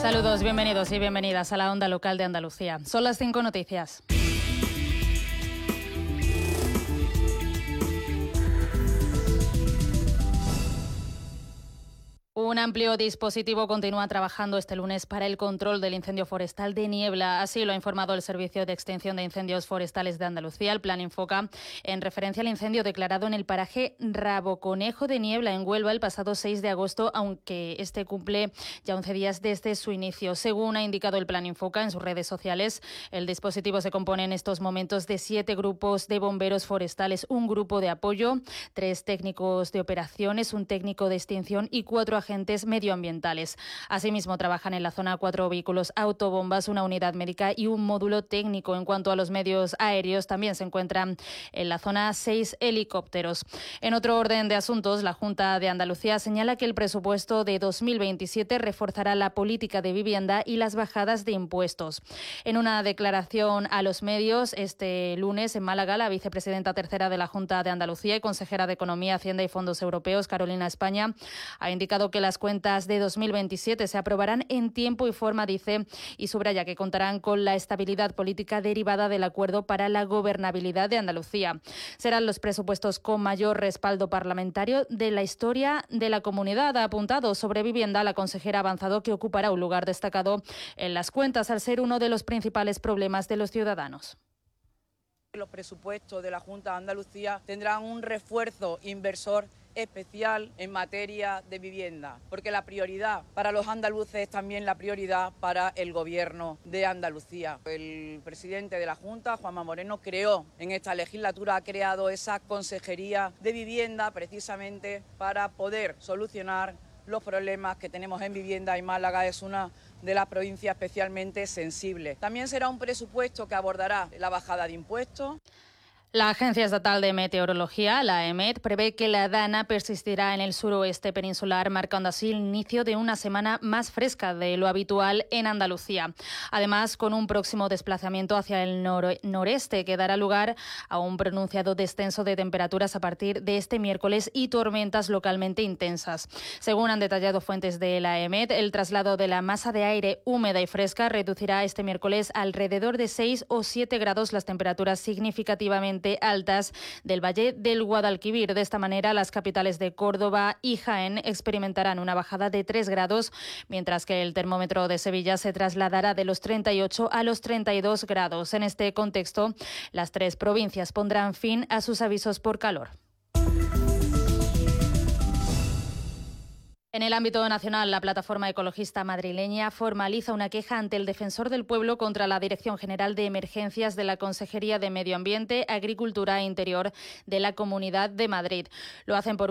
Saludos, bienvenidos y bienvenidas a la Onda Local de Andalucía. Son las 5 noticias. Un amplio dispositivo continúa trabajando este lunes para el control del incendio forestal de Niebla. Así lo ha informado el Servicio de Extinción de Incendios Forestales de Andalucía. El plan Infoca en referencia al incendio declarado en el paraje Raboconejo de Niebla, en Huelva, el pasado 6 de agosto, aunque este cumple ya 11 días desde su inicio. Según ha indicado el plan Infoca en sus redes sociales, el dispositivo se compone en estos momentos de 7 grupos de bomberos forestales, un grupo de apoyo, 3 técnicos de operaciones, un técnico de extinción y 4 agentes medioambientales. Asimismo, trabajan en la zona 4 vehículos autobombas, una unidad médica y un módulo técnico. En cuanto a los medios aéreos, también se encuentran en la zona 6 helicópteros. En otro orden de asuntos, la Junta de Andalucía señala que el presupuesto de 2027 reforzará la política de vivienda y las bajadas de impuestos. En una declaración a los medios este lunes en Málaga, la vicepresidenta tercera de la Junta de Andalucía y consejera de Economía, Hacienda y Fondos Europeos, Carolina España, ha indicado que las cuentas de 2027 se aprobarán en tiempo y forma, dice, y subraya que contarán con la estabilidad política derivada del acuerdo para la gobernabilidad de Andalucía. Serán los presupuestos con mayor respaldo parlamentario de la historia de la comunidad. Ha apuntado sobre vivienda la consejera, ha avanzado que ocupará un lugar destacado en las cuentas al ser uno de los principales problemas de los ciudadanos. Los presupuestos de la Junta de Andalucía tendrán un refuerzo inversor especial en materia de vivienda, porque la prioridad para los andaluces es también la prioridad para el Gobierno de Andalucía. El presidente de la Junta, Juanma Moreno, creó en esta legislatura, ha creado esa Consejería de Vivienda precisamente para poder solucionar los problemas que tenemos en vivienda, y Málaga es una de las provincias especialmente sensibles. También será un presupuesto que abordará la bajada de impuestos. La Agencia Estatal de Meteorología, la EMET, prevé que la dana persistirá en el suroeste peninsular, marcando así el inicio de una semana más fresca de lo habitual en Andalucía. Además, con un próximo desplazamiento hacia el noreste que dará lugar a un pronunciado descenso de temperaturas a partir de este miércoles y tormentas localmente intensas. Según han detallado fuentes de la EMET, el traslado de la masa de aire húmeda y fresca reducirá este miércoles alrededor de 6 o 7 grados las temperaturas significativamente altas del Valle del Guadalquivir. De esta manera, las capitales de Córdoba y Jaén experimentarán una bajada de 3 grados, mientras que el termómetro de Sevilla se trasladará de los 38 a los 32 grados. En este contexto, las 3 provincias pondrán fin a sus avisos por calor. En el ámbito nacional, la plataforma ecologista madrileña formaliza una queja ante el Defensor del Pueblo contra la Dirección General de Emergencias de la Consejería de Medio Ambiente, Agricultura e Interior de la Comunidad de Madrid. Lo hacen por